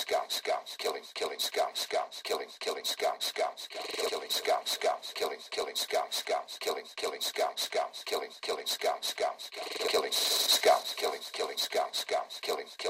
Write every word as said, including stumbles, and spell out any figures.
scouts, scouts, killing, killing scouts, scouts, killing, killing scouts, scouts, killing scouts, scouts, killing, killing scouts, scouts, killing, killing scouts, scouts, killing, killing scouts, scouts, killing scouts, killing, killing scouts, scouts, killing,